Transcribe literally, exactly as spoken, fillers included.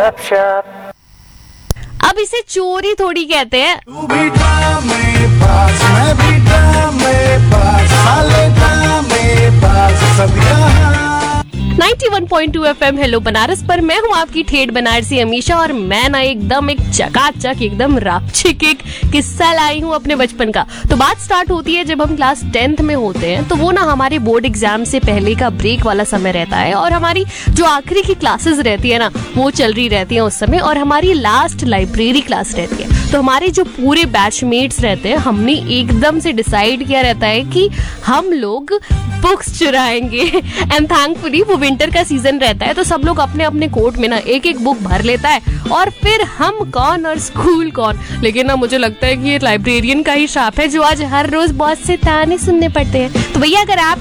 अब इसे चोरी थोड़ी कहते हैं। तू भी था मेरे पास, मैं भी था मेरे पास, साले था मेरे पास, सब यहाँ। Ninety one point two FM hello Banaras पर मैं हूँ आपकी ठेठ बनारसी अमीशा, और मैं ना एकदम एक चकाचक एकदम रापचिक एक किस्सा लाई हूँ अपने बचपन का। तो बात स्टार्ट होती है जब हम क्लास टेंथ में होते हैं, तो वो ना हमारे बोर्ड एग्जाम से पहले का ब्रेक वाला समय रहता है, और हमारी जो आखिरी की क्लासेस रहती है ना वो चल रही रहती है उस समय, और हमारी लास्ट लाइब्रेरी क्लास रहती है। तो हमारे जो पूरे बैचमेट्स रहते हैं, हमने एकदम से डिसाइड किया रहता है कि हम लोग बुक्स चुराएंगे। एंड थैंकफुली वो विंटर का सीजन रहता है, तो सब लोग अपने अपने कोट में ना एक एक बुक भर लेता है, और फिर हम कौन और स्कूल कौन। लेकिन ना मुझे लगता है कि ये लाइब्रेरियन का ही श्राप है जो आज हर रोज बॉस से ताने सुनने पड़ते हैं। तो भैया अगर आप